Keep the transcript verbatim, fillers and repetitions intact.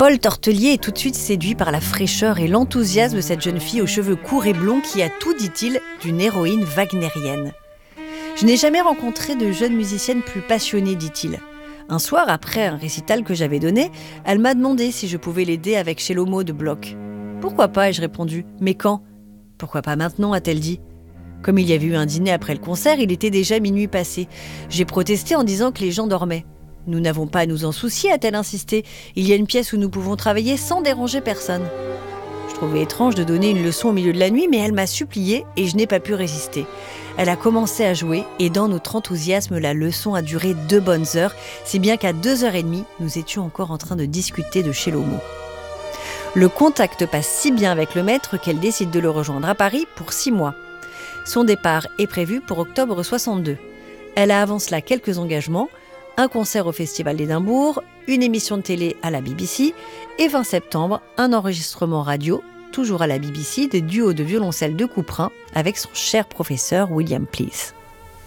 Paul Tortelier est tout de suite séduit par la fraîcheur et l'enthousiasme de cette jeune fille aux cheveux courts et blonds qui a tout, dit-il, d'une héroïne wagnérienne. « Je n'ai jamais rencontré de jeune musicienne plus passionnée, dit-il. Un soir, après un récital que j'avais donné, elle m'a demandé si je pouvais l'aider avec Shelomo de Bloch. « Pourquoi pas ?» ai-je répondu. « Mais quand ?»« Pourquoi pas maintenant ?» a-t-elle dit. Comme il y avait eu un dîner après le concert, il était déjà minuit passé. J'ai protesté en disant que les gens dormaient. « Nous n'avons pas à nous en soucier » a-t-elle insisté. « Il y a une pièce où nous pouvons travailler sans déranger personne. » Je trouvais étrange de donner une leçon au milieu de la nuit, mais elle m'a supplié et je n'ai pas pu résister. Elle a commencé à jouer et dans notre enthousiasme, la leçon a duré deux bonnes heures, si bien qu'à deux heures et demie, nous étions encore en train de discuter de Shelomo. Le contact passe si bien avec le maître qu'elle décide de le rejoindre à Paris pour six mois. Son départ est prévu pour octobre soixante-deux. Elle a avant cela quelques engagements, un concert au Festival d'Édimbourg, une émission de télé à la B B C et vingt septembre, un enregistrement radio, toujours à la B B C, des duos de violoncelle de Couperin avec son cher professeur William Please.